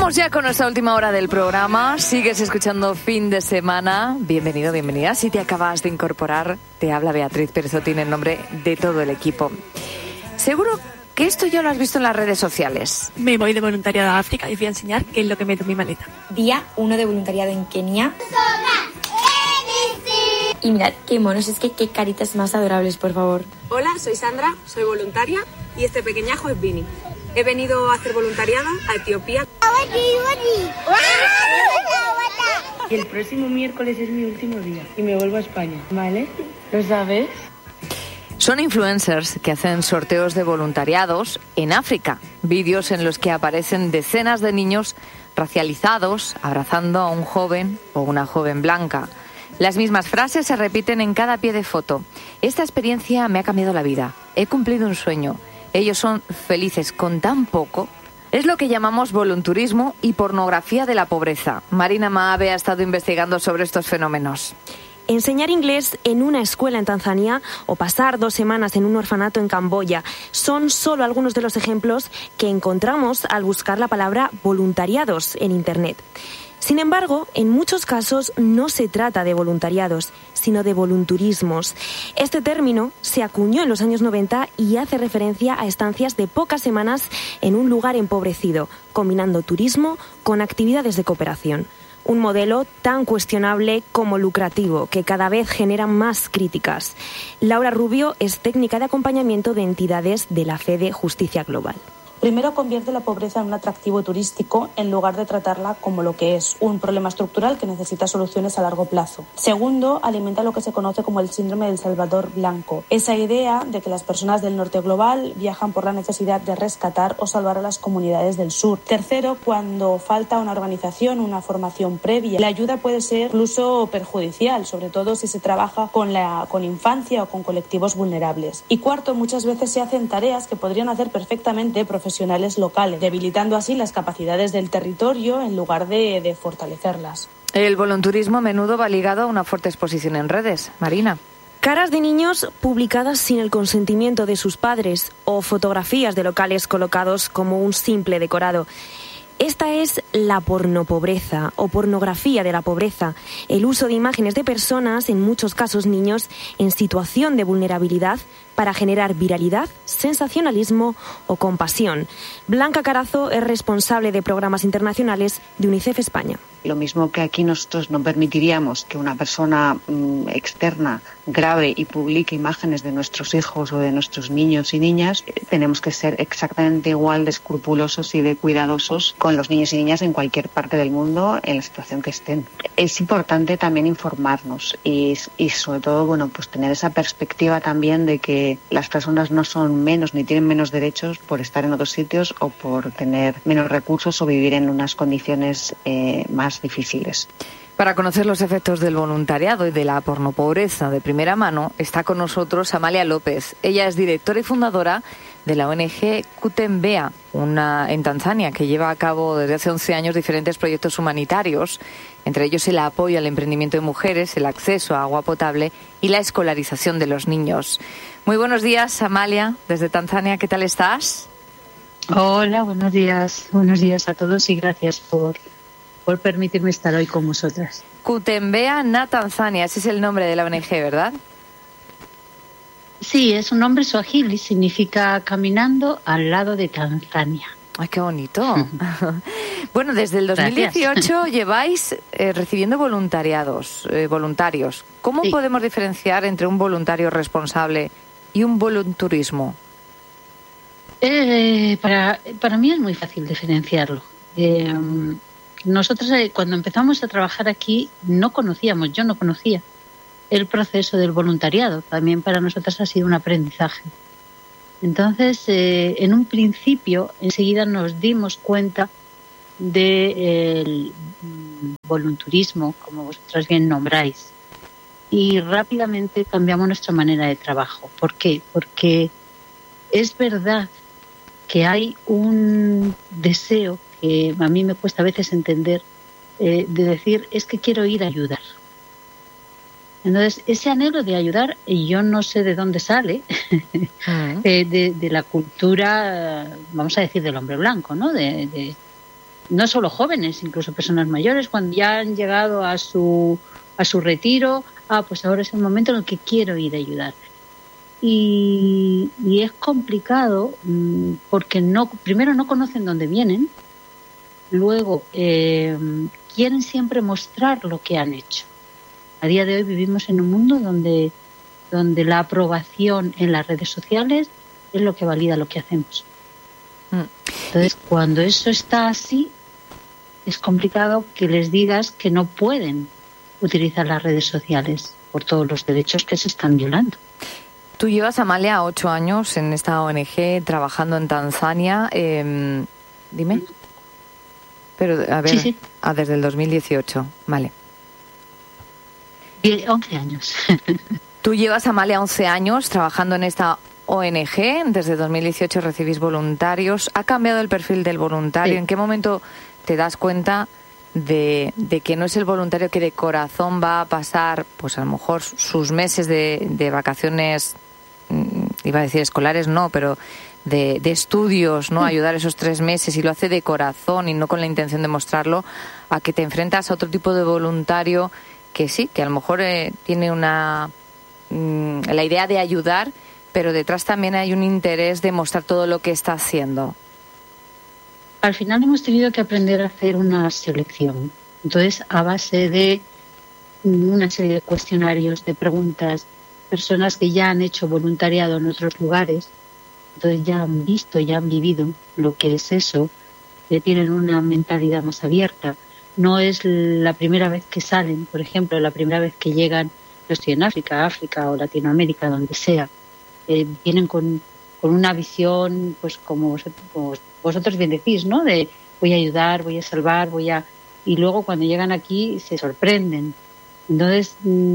Vamos ya con nuestra última hora del programa. Sigues escuchando Fin de Semana. Bienvenido, bienvenida. Si te acabas de incorporar, te habla Beatriz Pérez Otín en nombre de todo el equipo. Seguro que esto ya lo has visto en las redes sociales. Me voy de voluntariado a África y voy a enseñar qué es lo que meto en mi maleta. Día 1 de voluntariado en Kenia. Y mirad qué monos, es que qué caritas más adorables, por favor. Hola, soy Sandra, soy voluntaria y este pequeñajo es Vini. He venido a hacer voluntariado a Etiopía. Y el próximo miércoles es mi último día y me vuelvo a España, ¿vale? ¿Lo sabes? Son influencers que hacen sorteos de voluntariados en África. Vídeos en los que aparecen decenas de niños racializados abrazando a un joven o una joven blanca. Las mismas frases se repiten en cada pie de foto. Esta experiencia me ha cambiado la vida. He cumplido un sueño. Ellos son felices con tan poco. Es lo que llamamos volunturismo y pornografía de la pobreza. Marina Maabe ha estado investigando sobre estos fenómenos. Enseñar inglés en una escuela en Tanzania o pasar 2 semanas en un orfanato en Camboya son solo algunos de los ejemplos que encontramos al buscar la palabra voluntariados en Internet. Sin embargo, en muchos casos no se trata de voluntariados, sino de volunturismos. Este término se acuñó en los años 90 y hace referencia a estancias de pocas semanas en un lugar empobrecido, combinando turismo con actividades de cooperación. Un modelo tan cuestionable como lucrativo, que cada vez genera más críticas. Laura Rubio es técnica de acompañamiento de entidades de la Fede Justicia Global. Primero, convierte la pobreza en un atractivo turístico en lugar de tratarla como lo que es, un problema estructural que necesita soluciones a largo plazo. Segundo, alimenta lo que se conoce como el síndrome del Salvador Blanco, esa idea de que las personas del norte global viajan por la necesidad de rescatar o salvar a las comunidades del sur. Tercero, cuando falta una organización, una formación previa, la ayuda puede ser incluso perjudicial, sobre todo si se trabaja con infancia o con colectivos vulnerables. Y cuarto, muchas veces se hacen tareas que podrían hacer perfectamente profesionales locales, debilitando así las capacidades del territorio en lugar de fortalecerlas. El volunturismo a menudo va ligado a una fuerte exposición en redes. Marina. Caras de niños publicadas sin el consentimiento de sus padres o fotografías de locales colocados como un simple decorado. Esta es la pornopobreza o pornografía de la pobreza, el uso de imágenes de personas, en muchos casos niños, en situación de vulnerabilidad para generar viralidad, sensacionalismo o compasión. Blanca Carazo es responsable de programas internacionales de UNICEF España. Lo mismo que aquí nosotros no permitiríamos que una persona externa grabe y publique imágenes de nuestros hijos o de nuestros niños y niñas, tenemos que ser exactamente igual de escrupulosos y de cuidadosos con los niños y niñas en cualquier parte del mundo, en la situación que estén. Es importante también informarnos y sobre todo, pues tener esa perspectiva también de que las personas no son menos ni tienen menos derechos por estar en otros sitios o por tener menos recursos o vivir en unas condiciones más difíciles. Para conocer los efectos del voluntariado y de la pornopobreza de primera mano, está con nosotros Amalia López. Ella es directora y fundadora de la ONG Kutembea, en Tanzania, que lleva a cabo desde hace 11 años diferentes proyectos humanitarios, entre ellos el apoyo al emprendimiento de mujeres, el acceso a agua potable y la escolarización de los niños. Muy buenos días, Amalia, desde Tanzania. ¿Qué tal estás? Hola, buenos días. Buenos días a todos y gracias por permitirme estar hoy con vosotras. Kutembea na Tanzania, ese es el nombre de la ONG, ¿verdad? Sí, es un nombre suajili, significa caminando al lado de Tanzania. ¡Ay, qué bonito! Bueno, desde el 2018 Gracias. Lleváis recibiendo voluntarios. ¿Cómo podemos diferenciar entre un voluntario responsable y un volunturismo? Para mí es muy fácil diferenciarlo. Nosotros cuando empezamos a trabajar aquí yo no conocía el proceso del voluntariado. También para nosotros ha sido un aprendizaje. Entonces, en un principio, enseguida nos dimos cuenta del volunturismo, como vosotras bien nombráis, y rápidamente cambiamos nuestra manera de trabajo. ¿Por qué? Porque es verdad que hay un deseo que a mí me cuesta a veces entender, de decir, es que quiero ir a ayudar. Entonces, ese anhelo de ayudar, yo no sé de dónde sale, de la cultura, vamos a decir, del hombre blanco, ¿no? De no solo jóvenes, incluso personas mayores, cuando ya han llegado a su retiro, pues ahora es el momento en el que quiero ir a ayudar. Y es complicado porque primero no conocen dónde vienen, luego quieren siempre mostrar lo que han hecho. A día de hoy vivimos en un mundo donde la aprobación en las redes sociales es lo que valida lo que hacemos. Entonces, cuando eso está así, es complicado que les digas que no pueden utilizar las redes sociales por todos los derechos que se están violando. Tú llevas, Amalia, 8 años en esta ONG trabajando en Tanzania. Dime. Pero, a ver, sí. Desde el 2018, vale. 11 años. Tú llevas, Amalia, 11 años trabajando en esta ONG. Desde 2018 recibís voluntarios. ¿Ha cambiado el perfil del voluntario? Sí. ¿En qué momento te das cuenta de que no es el voluntario que de corazón va a pasar, pues a lo mejor sus meses de vacaciones, iba a decir escolares, no, pero de estudios, ¿no? Ayudar esos 3 meses, y lo hace de corazón y no con la intención de mostrarlo, a que te enfrentas a otro tipo de voluntario que sí, que a lo mejor tiene la idea de ayudar, pero detrás también hay un interés de mostrar todo lo que está haciendo? Al final hemos tenido que aprender a hacer una selección. Entonces, a base de una serie de cuestionarios, de preguntas, personas que ya han hecho voluntariado en otros lugares, entonces ya han visto, ya han vivido lo que es eso, tienen una mentalidad más abierta. No es la primera vez que salen, por ejemplo, la primera vez que llegan, yo estoy en África o Latinoamérica, donde sea, vienen con una visión, pues como vosotros bien decís, ¿no? De voy a ayudar, voy a salvar, y luego cuando llegan aquí se sorprenden. Entonces,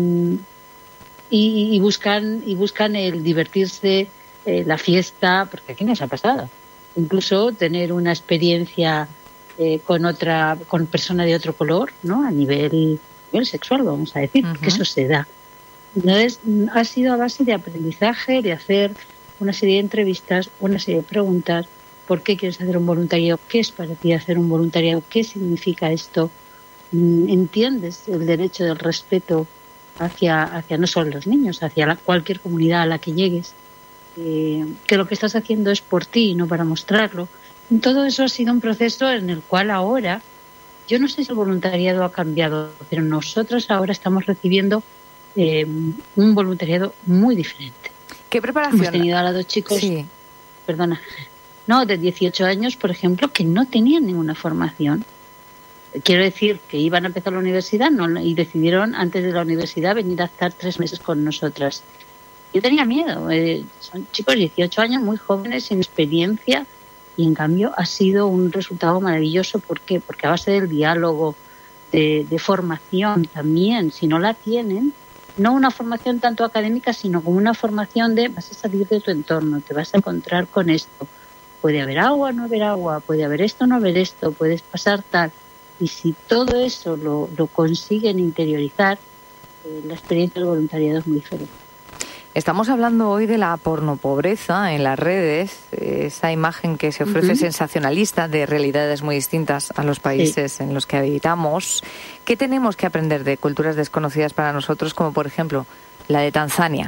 y buscan el divertirse, la fiesta, porque aquí nos ha pasado. Incluso tener una experiencia con persona de otro color, ¿no? A nivel sexual, vamos a decir, que eso se da. Entonces, ha sido a base de aprendizaje, de hacer una serie de entrevistas, una serie de preguntas. ¿Por qué quieres hacer un voluntariado? ¿Qué es para ti hacer un voluntariado? ¿Qué significa esto? ¿Entiendes el derecho del respeto hacia no solo los niños, hacia cualquier comunidad a la que llegues? Que lo que estás haciendo es por ti y no para mostrarlo. Y todo eso ha sido un proceso en el cual ahora, yo no sé si el voluntariado ha cambiado, pero nosotros ahora estamos recibiendo un voluntariado muy diferente. ¿Qué preparación? Hemos tenido a 2 chicos, sí. De 18 años, por ejemplo, que no tenían ninguna formación. Quiero decir que iban a empezar la universidad y decidieron antes de la universidad venir a estar 3 meses con nosotras. Yo tenía miedo. Son chicos de 18 años, muy jóvenes, sin experiencia, y en cambio ha sido un resultado maravilloso. ¿Por qué? Porque a base del diálogo, de formación también, si no la tienen, no una formación tanto académica, sino como una formación de vas a salir de tu entorno, te vas a encontrar con esto. Puede haber agua, no haber agua, puede haber esto, no haber esto, puedes pasar tal. Y si todo eso lo consiguen interiorizar, la experiencia del voluntariado es muy diferente. Estamos hablando hoy de la pornopobreza en las redes, esa imagen que se ofrece sensacionalista de realidades muy distintas a los países en los que habitamos. ¿Qué tenemos que aprender de culturas desconocidas para nosotros, como por ejemplo la de Tanzania?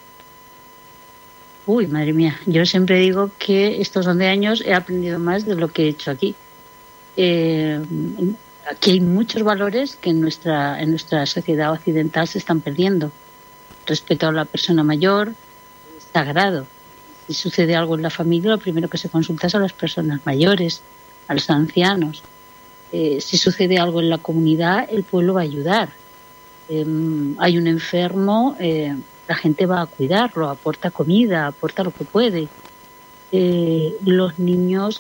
Uy, madre mía, yo siempre digo que estos 11 años he aprendido más de lo que he hecho aquí. Aquí hay muchos valores que en nuestra sociedad occidental se están perdiendo. Respeto a la persona mayor es sagrado. Si sucede algo en la familia, lo primero que se consulta es a las personas mayores, a los ancianos. Si sucede algo en la comunidad, el pueblo va a ayudar. Hay un enfermo, la gente va a cuidarlo, aporta comida, aporta lo que puede. Los niños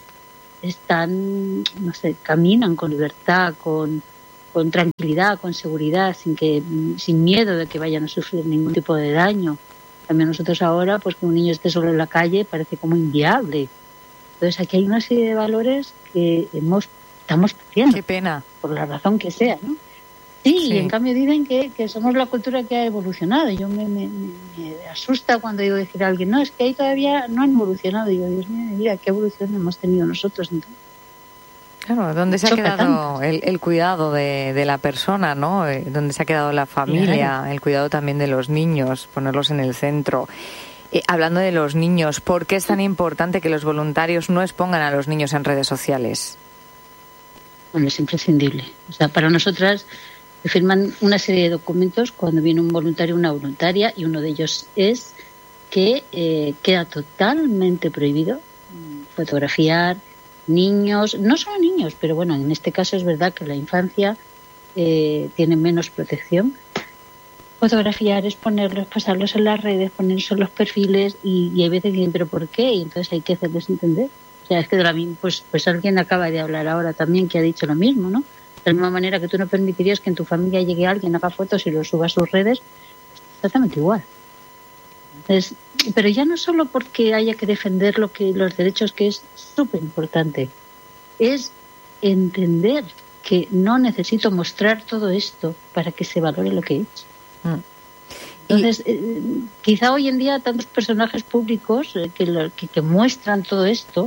caminan con libertad, con tranquilidad, con seguridad, sin miedo de que vayan a sufrir ningún tipo de daño. También nosotros ahora, pues que un niño esté solo en la calle parece como inviable. Entonces aquí hay una serie de valores que estamos perdiendo. Qué pena. Por la razón que sea, ¿no? Sí, y en cambio dicen que somos la cultura que ha evolucionado. Yo me asusta cuando digo decir a alguien, no, es que ahí todavía no han evolucionado. Digo, Dios mío, mira, qué evolución hemos tenido nosotros entonces. Claro, ¿dónde se ha quedado el cuidado de la persona, ¿no? ¿Dónde se ha quedado la familia? El cuidado también de los niños, ponerlos en el centro. Hablando de los niños, ¿por qué es tan importante que los voluntarios no expongan a los niños en redes sociales? Bueno, es imprescindible. O sea, para nosotras se firman una serie de documentos cuando viene un voluntario o una voluntaria, y uno de ellos es que queda totalmente prohibido fotografiar niños, no solo niños, pero bueno, en este caso es verdad que la infancia tiene menos protección. Fotografiar, exponerlos, pasarlos en las redes, ponerlos en los perfiles, y hay veces que dicen, ¿pero por qué? Y entonces hay que hacerles entender. O sea, es que pues alguien acaba de hablar ahora también que ha dicho lo mismo, ¿no? De la misma manera que tú no permitirías que en tu familia llegue alguien, haga fotos y los suba a sus redes, exactamente igual. Entonces, pero ya no solo porque haya que defender los derechos, que es súper importante, es entender que no necesito mostrar todo esto para que se valore lo que he hecho. Entonces, quizá hoy en día tantos personajes públicos que muestran todo esto,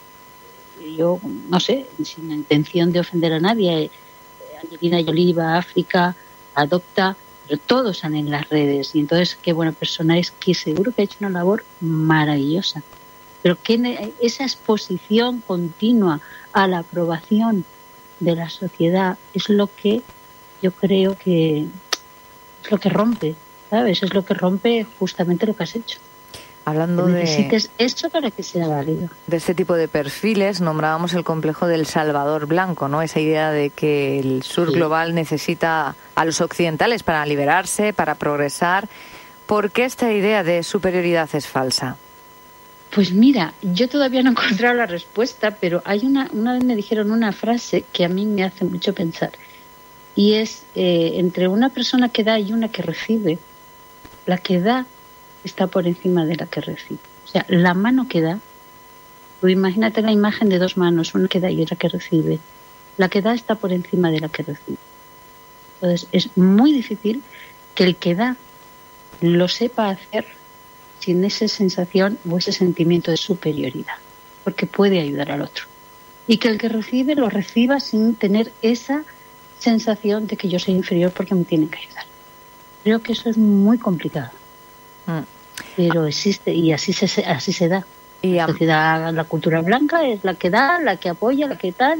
yo no sé, sin la intención de ofender a nadie, Angelina Jolie va a África, adopta, pero todos salen en las redes, y entonces qué buena persona es, que seguro que ha hecho una labor maravillosa, pero que esa exposición continua a la aprobación de la sociedad es lo que yo creo que es lo que rompe, ¿sabes? Es lo que rompe justamente lo que has hecho. Hablando necesites eso para que sea válido. De este tipo de perfiles, nombrábamos el complejo del Salvador Blanco, ¿no? Esa idea de que el sur global necesita a los occidentales para liberarse, para progresar. ¿Por qué esta idea de superioridad es falsa? Pues mira, yo todavía no he encontrado la respuesta, pero hay una vez me dijeron una frase que a mí me hace mucho pensar, y es entre una persona que da y una que recibe, la que da está por encima de la que recibe. O sea, la mano que da, tú imagínate la imagen de dos manos, una que da y otra que recibe. La que da está por encima de la que recibe. Entonces, es muy difícil que el que da lo sepa hacer sin esa sensación o ese sentimiento de superioridad, porque puede ayudar al otro. Y que el que recibe lo reciba sin tener esa sensación de que yo soy inferior porque me tienen que ayudar. Creo que eso es muy complicado. Pero existe, y así se da. La sociedad, la cultura blanca es la que da, la que apoya, la que tal,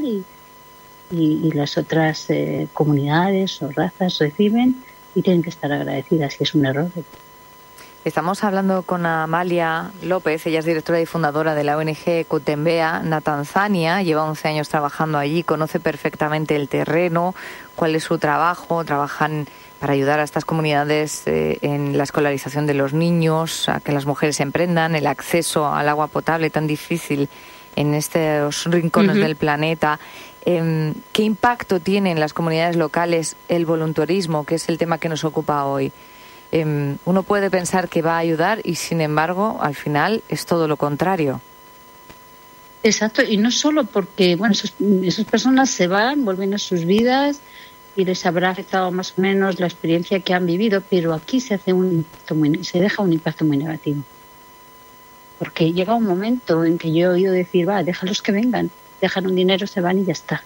y las otras comunidades o razas reciben y tienen que estar agradecidas, y es un error. Estamos hablando con Amalia López, ella es directora y fundadora de la ONG Kutembea en Tanzania, lleva 11 años trabajando allí, conoce perfectamente el terreno, cuál es su trabajo, trabajan para ayudar a estas comunidades en la escolarización de los niños, a que las mujeres emprendan, el acceso al agua potable tan difícil en estos rincones del planeta. ¿Qué impacto tiene en las comunidades locales el voluntarismo, que es el tema que nos ocupa hoy? Uno puede pensar que va a ayudar y, sin embargo, al final es todo lo contrario. Exacto, y no solo porque, bueno, esas personas se van, vuelven a sus vidas y les habrá afectado más o menos la experiencia que han vivido, pero aquí se deja un impacto muy negativo. Porque llega un momento en que yo he oído decir, déjalos que vengan, dejan un dinero, se van y ya está.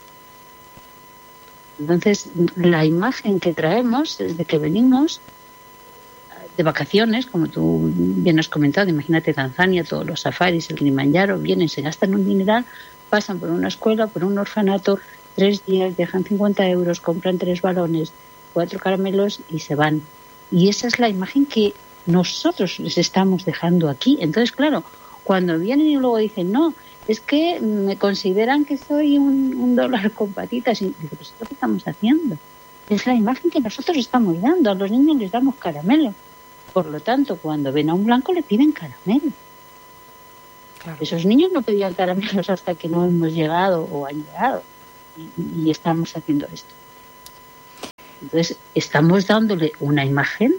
Entonces, la imagen que traemos desde que venimos de vacaciones, como tú bien has comentado, imagínate Tanzania, todos los safaris, el Kilimanjaro, vienen, se gastan un dineral, pasan por una escuela, por un orfanato, 3 días, dejan 50 euros, compran 3 balones, 4 caramelos y se van. Y esa es la imagen que nosotros les estamos dejando aquí. Entonces, claro, cuando vienen y luego dicen, no, es que me consideran que soy un dólar con patitas, y digo, pues esto que estamos haciendo es la imagen que nosotros estamos dando. A los niños les damos caramelo. Por lo tanto, cuando ven a un blanco le piden caramelo. Claro. Esos niños no pedían caramelos hasta que no hemos llegado o han llegado. Y estamos haciendo esto. Entonces, estamos dándole una imagen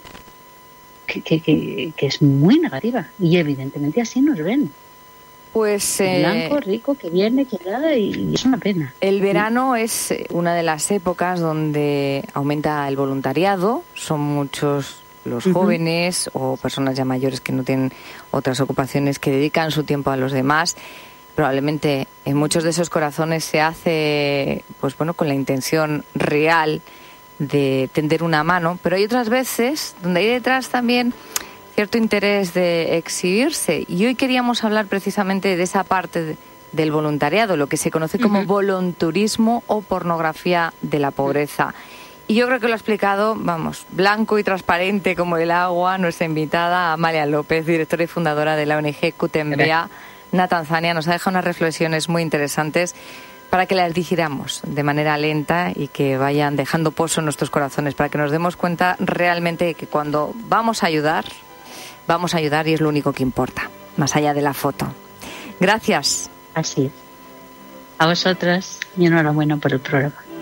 que es muy negativa. Y evidentemente así nos ven. Pues blanco, rico, que viene, que da, y es una pena. El verano es una de las épocas donde aumenta el voluntariado. Son muchos los jóvenes o personas ya mayores que no tienen otras ocupaciones, que dedican su tiempo a los demás. probablemente en muchos de esos corazones se hace, pues bueno, con la intención real de tender una mano, pero hay otras veces donde hay detrás también cierto interés de exhibirse. Y hoy queríamos hablar precisamente de esa parte del voluntariado, lo que se conoce como volunturismo o pornografía de la pobreza. Y yo creo que lo ha explicado, vamos, blanco y transparente como el agua, nuestra invitada Amalia López, directora y fundadora de la ONG Kutembea na Tanzania. Nos ha dejado unas reflexiones muy interesantes para que las digiramos de manera lenta y que vayan dejando pozo en nuestros corazones, para que nos demos cuenta realmente que cuando vamos a ayudar y es lo único que importa, más allá de la foto. Gracias. Así es. A vosotras y enhorabuena por el programa.